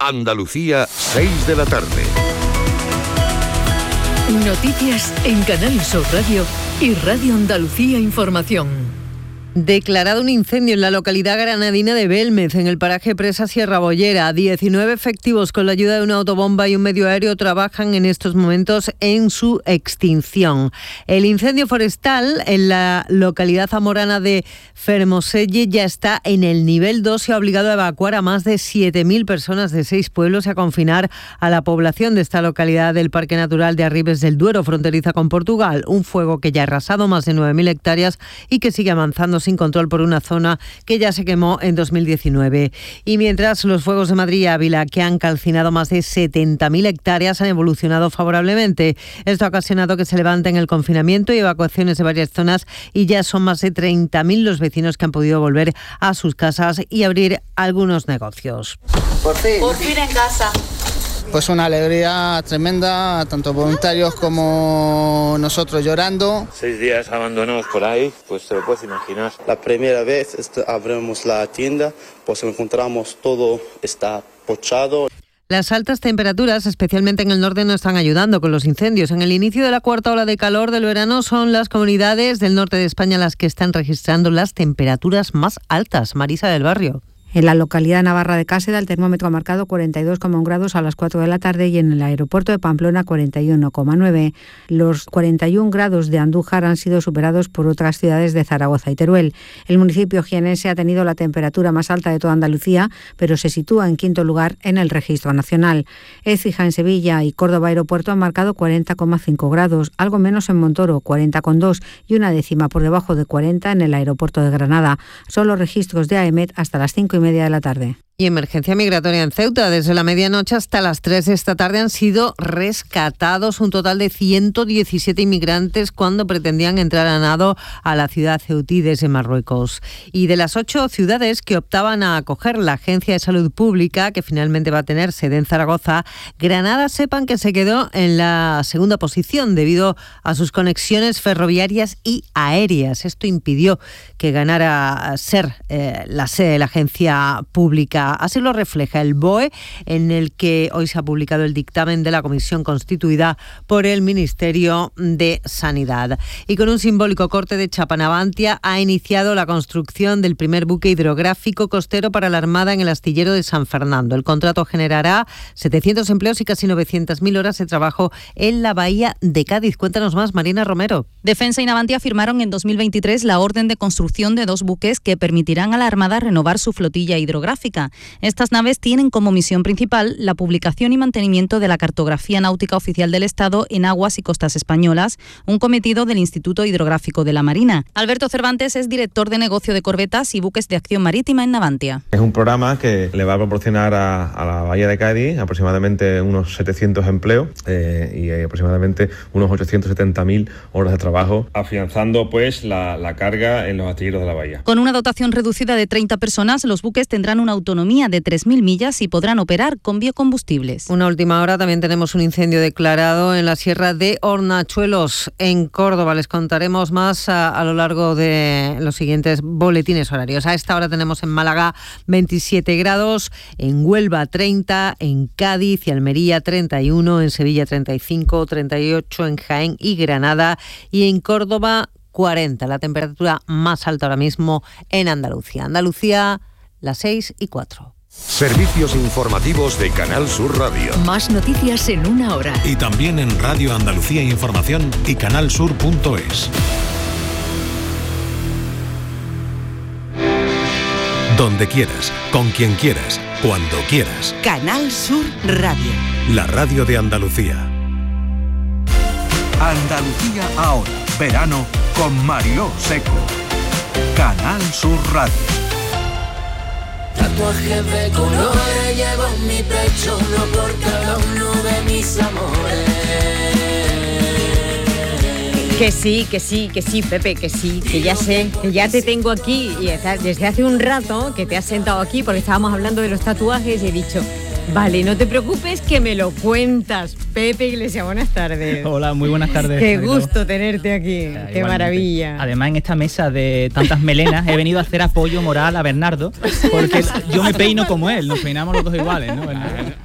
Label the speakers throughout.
Speaker 1: Andalucía, 6 de la tarde.
Speaker 2: Noticias en Canal Sur Radio y Radio Andalucía Información.
Speaker 3: Declarado un incendio en la localidad granadina de Belmez, en el paraje Presa Sierra Bollera. 19 efectivos con la ayuda de una autobomba y un medio aéreo trabajan en estos momentos en su extinción. El incendio forestal en la localidad zamorana de Fermoselle ya está en el nivel 2 y ha obligado a evacuar a más de 7.000 personas de 6 pueblos y a confinar a la población de esta localidad del Parque Natural de Arribes del Duero, fronteriza con Portugal. Un fuego que ya ha arrasado más de 9.000 hectáreas y que sigue avanzando sin control por una zona que ya se quemó en 2019. Y mientras los fuegos de Madrid y Ávila, que han calcinado más de 70.000 hectáreas, han evolucionado favorablemente. Esto ha ocasionado que se levanten el confinamiento y evacuaciones de varias zonas y ya son más de 30.000 los vecinos que han podido volver a sus casas y abrir algunos negocios.
Speaker 4: Por fin en casa.
Speaker 5: Pues una alegría tremenda, tanto voluntarios como nosotros llorando.
Speaker 6: 6 días abandonados por ahí, pues te lo puedes imaginar.
Speaker 7: La primera vez abrimos la tienda, pues encontramos todo está pochado.
Speaker 3: Las altas temperaturas, especialmente en el norte, no están ayudando con los incendios. En el inicio de la cuarta ola de calor del verano son las comunidades del norte de España las que están registrando las temperaturas más altas. Marisa del Barrio.
Speaker 8: En la localidad navarra de Cáseda, el termómetro ha marcado 42,1 grados a las 4 de la tarde y en el aeropuerto de Pamplona 41,9. Los 41 grados de Andújar han sido superados por otras ciudades de Zaragoza y Teruel. El municipio jienense ha tenido la temperatura más alta de toda Andalucía, pero se sitúa en quinto lugar en el registro nacional. Écija en Sevilla y Córdoba Aeropuerto han marcado 40,5 grados, algo menos en Montoro, 40,2 y una décima por debajo de 40 en el aeropuerto de Granada. Son los registros de AEMET hasta las 5:30 de la tarde.
Speaker 3: Y emergencia migratoria en Ceuta. Desde la medianoche hasta las 3 de esta tarde han sido rescatados un total de 117 inmigrantes cuando pretendían entrar a nado a la ciudad ceutí desde Marruecos. Y de las 8 ciudades que optaban a acoger la Agencia de Salud Pública, que finalmente va a tener sede en Zaragoza, Granada sepan que se quedó en la segunda posición debido a sus conexiones ferroviarias y aéreas. Esto impidió que ganara ser la sede de la agencia pública. Así lo refleja el BOE, en el que hoy se ha publicado el dictamen de la comisión constituida por el Ministerio de Sanidad. Y con un simbólico corte de chapa, Navantia ha iniciado la construcción del primer buque hidrográfico costero para la Armada en el astillero de San Fernando. El contrato generará 700 empleos y casi 900.000 horas de trabajo en la bahía de Cádiz. Cuéntanos más, Marina Romero.
Speaker 9: Defensa y Navantia firmaron en 2023 la orden de construcción de 2 buques que permitirán a la Armada renovar su flotilla hidrográfica. Estas naves tienen como misión principal la publicación y mantenimiento de la cartografía náutica oficial del Estado en aguas y costas españolas, un cometido del Instituto Hidrográfico de la Marina. Alberto Cervantes es director de negocio de corbetas y buques de acción marítima en Navantia.
Speaker 10: Es un programa que le va a proporcionar a la bahía de Cádiz aproximadamente unos 700 empleos y aproximadamente unos 870.000 horas de trabajo, afianzando pues la carga en los astilleros de la bahía.
Speaker 9: Con una dotación reducida de 30 personas, los buques tendrán una autonomía de 3.000 millas y podrán operar con biocombustibles.
Speaker 3: Una última hora, también tenemos un incendio declarado en la Sierra de Hornachuelos, en Córdoba. Les contaremos más a lo largo de los siguientes boletines horarios. A esta hora tenemos en Málaga 27 grados, en Huelva 30, en Cádiz y Almería 31, en Sevilla 35, 38 en Jaén y Granada y en Córdoba 40. La temperatura más alta ahora mismo en Andalucía. Las 6:04.
Speaker 1: Servicios informativos de Canal Sur Radio.
Speaker 2: Más noticias en una hora.
Speaker 11: Y también en Radio Andalucía Información y canalsur.es. Donde quieras, con quien quieras, cuando quieras.
Speaker 12: Canal Sur Radio.
Speaker 11: La radio de Andalucía.
Speaker 13: Andalucía ahora. Verano con Mariló Seco. Canal Sur Radio.
Speaker 14: Tatuajes de colores llevo en mi pecho, uno por cada uno de mis amores.
Speaker 15: Que sí, Pepe, que sí, que ya sé, que ya te tengo aquí y desde hace un rato que te has sentado aquí porque estábamos hablando de los tatuajes y he dicho, Vale, no te preocupes que me lo cuentas. Pepe Iglesias, buenas tardes.
Speaker 16: Hola, muy buenas tardes.
Speaker 15: Qué gusto tenerte aquí, qué maravilla.
Speaker 16: Además, en esta mesa de tantas melenas he venido a hacer apoyo moral a Bernardo, porque yo me peino como él, nos peinamos los dos iguales, ¿no?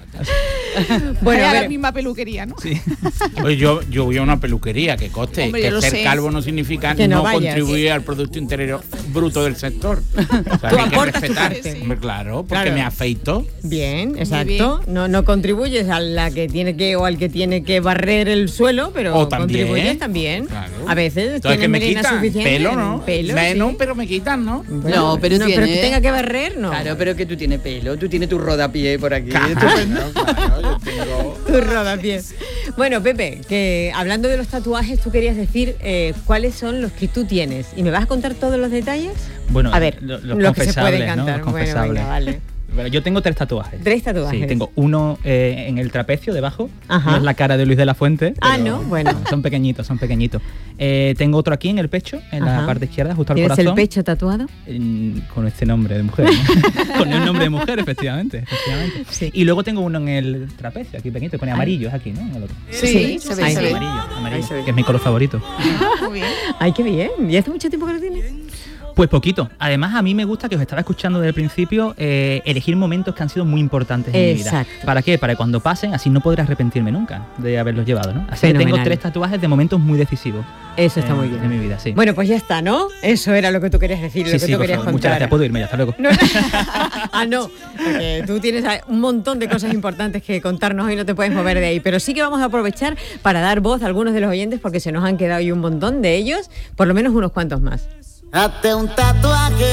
Speaker 17: Bueno, a la misma peluquería, ¿no?
Speaker 16: Sí.
Speaker 18: Oye, yo voy a una peluquería, que coste.
Speaker 17: Hombre,
Speaker 18: que ser calvo no significa que no contribuir al Producto Interior Bruto del sector. O sea,
Speaker 15: tú
Speaker 18: hay que
Speaker 15: aportas
Speaker 18: respetar.
Speaker 15: tu parte.
Speaker 18: Hombre, claro, porque me afeito.
Speaker 15: Bien, exacto. Bien. No contribuyes a la que tiene que o al que tiene que barrer el suelo, pero contribuyes también. Claro. A veces
Speaker 18: entonces, que me quitan pelo, ¿no?
Speaker 15: Menos,
Speaker 18: sí. Pero me quitan, ¿no?
Speaker 15: Bueno, pero que tenga que barrer, no.
Speaker 19: Claro, pero que tú tienes pelo, tú tienes tu rodapié por aquí.
Speaker 18: Claro, yo tengo...
Speaker 15: Tu rodapiés. Bueno, Pepe, que hablando de los tatuajes, tú querías decir cuáles son los que tú tienes. ¿Y me vas a contar todos los detalles?
Speaker 16: Bueno,
Speaker 15: a ver,
Speaker 16: los
Speaker 15: que se pueden cantar.
Speaker 16: ¿no? Bueno, venga,
Speaker 15: vale.
Speaker 16: Bueno, yo tengo 3 tatuajes.
Speaker 15: 3 tatuajes.
Speaker 16: Sí, tengo uno en el trapecio debajo. Ajá. No es la cara de Luis de la Fuente.
Speaker 15: No, bueno.
Speaker 16: Son pequeñitos. Tengo otro aquí en el pecho, en la parte izquierda, justo al corazón.
Speaker 15: ¿Tienes el pecho tatuado?
Speaker 16: Con este nombre de mujer, ¿no? Con el nombre de mujer, efectivamente. Sí. Y luego tengo uno en el trapecio, aquí pequeñito, pone amarillo, es aquí, ¿no? En el otro.
Speaker 15: Sí, se ve.
Speaker 16: Amarillo, que es mi color favorito.
Speaker 15: Muy bien. Ay, qué bien. ¿Y hace mucho tiempo que lo tienes?
Speaker 16: Pues poquito. Además, a mí me gusta, que os estaba escuchando desde el principio, elegir momentos que han sido muy importantes en mi vida. ¿Para qué? Para que cuando pasen, así no podré arrepentirme nunca de haberlos llevado, ¿no? Así que tengo 3 tatuajes de momentos muy decisivos.
Speaker 15: Eso está muy bien.
Speaker 16: En mi vida, sí.
Speaker 15: Bueno, pues ya está, ¿no? Eso era lo que tú querías decir, lo que tú querías contar.
Speaker 16: Muchas gracias, puedo irme ya, hasta luego.
Speaker 15: No, porque tú tienes un montón de cosas importantes que contarnos hoy, no te puedes mover de ahí. Pero sí que vamos a aprovechar para dar voz a algunos de los oyentes, porque se nos han quedado ahí un montón de ellos, por lo menos unos cuantos más.
Speaker 14: Hazte un tatuaje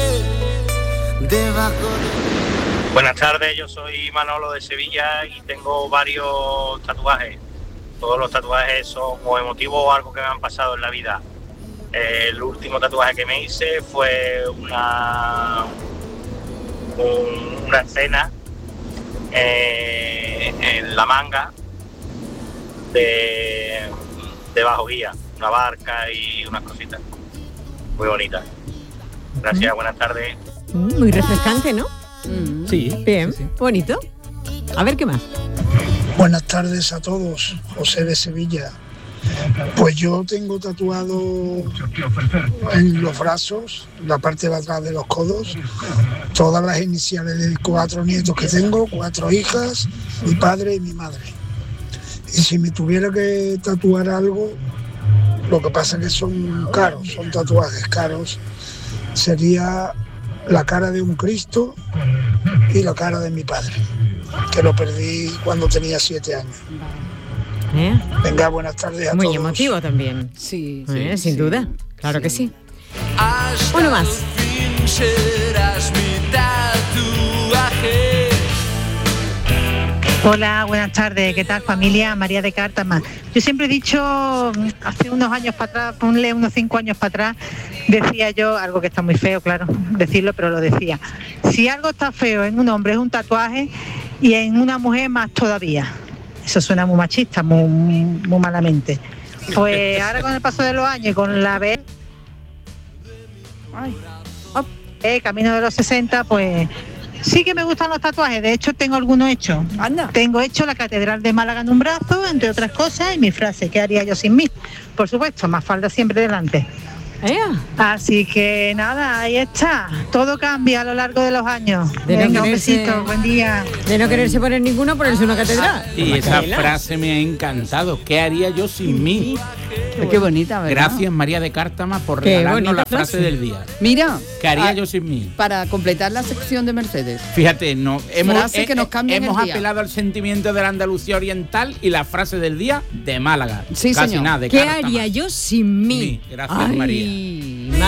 Speaker 14: debajo.
Speaker 6: Buenas tardes, yo soy Manolo de Sevilla y tengo varios tatuajes. Todos los tatuajes son o emotivos o algo que me han pasado en la vida. El último tatuaje que me hice fue una escena en la manga de Bajo Guía, una barca y unas cositas. Muy bonita. Gracias, buenas tardes.
Speaker 15: Muy refrescante, ¿no?
Speaker 16: Sí.
Speaker 15: Bien, sí. Bonito. A ver, ¿qué más?
Speaker 20: Buenas tardes a todos. José de Sevilla. Pues yo tengo tatuado en los brazos, la parte de atrás de los codos, todas las iniciales de 4 nietos que tengo, 4 hijas, mi padre y mi madre. Y si me tuviera que tatuar algo, lo que pasa es que son caros, son tatuajes caros, sería la cara de un Cristo y la cara de mi padre, que lo perdí cuando tenía 7 años. Venga, buenas tardes a todos.
Speaker 15: Muy emotivo también.
Speaker 17: Sí,
Speaker 15: sin duda, claro que sí. Uno más.
Speaker 21: Hola, buenas tardes. ¿Qué tal, familia? María de Cártama. Yo siempre he dicho, hace unos años para atrás, ponle unos 5 años para atrás, decía yo, algo que está muy feo, claro, decirlo, pero lo decía. Si algo está feo en un hombre es un tatuaje y en una mujer más todavía. Eso suena muy machista, muy malamente. Pues ahora con el paso de los años y con la vez, camino de los 60, pues sí que me gustan los tatuajes. De hecho, tengo algunos hechos.
Speaker 17: Anda.
Speaker 21: Tengo hecho la Catedral de Málaga en un brazo, entre otras cosas, y mi frase, ¿qué haría yo sin mí? Por supuesto, más falda siempre delante. Así que nada, ahí está. Todo cambia a lo largo de los años. Venga, un besito, buen día.
Speaker 15: De no quererse poner ninguno, ponerse una catedral.
Speaker 18: Y esa frase me ha encantado. ¿Qué haría yo sin mí?
Speaker 17: Qué bonita, ¿verdad?
Speaker 18: Gracias, María de Cártama, por regalarnos la frase del día.
Speaker 17: Mira,
Speaker 18: ¿qué haría yo sin mí?
Speaker 17: Para completar la sección de Mercedes.
Speaker 18: Fíjate, hemos
Speaker 17: el día.
Speaker 18: apelado al sentimiento de la Andalucía oriental y la frase del día de Málaga.
Speaker 17: Sí,
Speaker 18: casi
Speaker 17: señor.
Speaker 18: Nada, de
Speaker 15: ¿Qué
Speaker 18: Cártama.
Speaker 15: haría yo sin mí?
Speaker 18: Gracias, María.